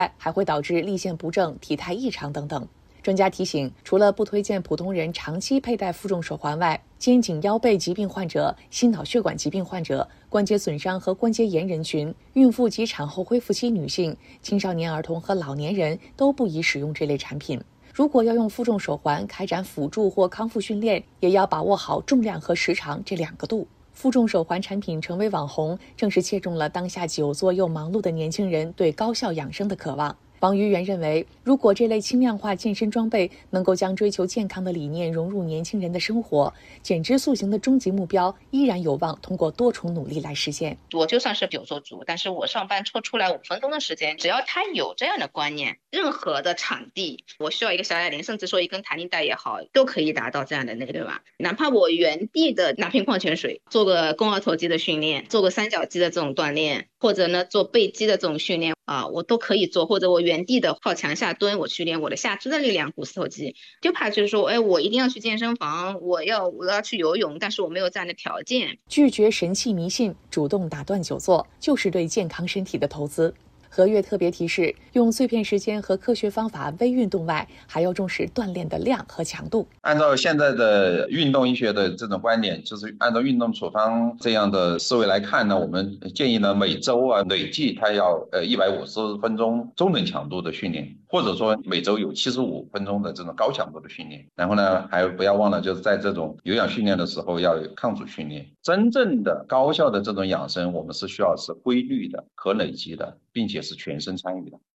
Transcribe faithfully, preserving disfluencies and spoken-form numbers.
还会导致立腺不正、体态异常等等。专家提醒，除了不推荐普通人长期佩戴负重手环外，肩颈腰背疾病患者、心脑血管疾病患者、关节损伤和关节炎人群、孕妇及产后恢复期女性、青少年儿童和老年人都不宜使用这类产品。如果要用负重手环开展辅助或康复训练，也要把握好重量和时长这两个度。负重手环产品成为网红，正是切中了当下久坐又忙碌的年轻人对高效养生的渴望。王于元认为，如果这类轻量化健身装备能够将追求健康的理念融入年轻人的生活，减脂塑形的终极目标依然有望通过多重努力来实现。 我就算是久坐族，但是我上班抽出来五分钟的时间，只要他有这样的观念，任何的场地，我需要一个小哑铃，甚至说一根弹力带也好，都可以达到这样的那个，对吧？哪怕我原地的拿瓶矿泉水，做个肱二头肌的训练，做个三角肌的这种锻炼，或者呢做背肌的这种训练啊，我都可以做，或者我原地的靠墙下蹲，我去练我的下肢的力量、股四头肌。就怕就是说，哎，我一定要去健身房，我要我要去游泳，但是我没有这样的条件。 拒绝神器迷信，主动打断久坐，就是对健康身体的投资。何月特别提示，用碎片时间和科学方法微运动外，还要重视锻炼的量和强度。 按照现在的运动医学的这种观点，就是按照运动处方这样的思维来看呢，我们建议呢每周啊累计它要呃一百五十分钟中等强度的训练，或者说每周有七十五分钟的这种高强度的训练。然后呢，还不要忘了就是在这种有氧训练的时候要有抗阻训练。真正的高效的这种养生，我们是需要是规律的、可累积的，并且是全身参与的。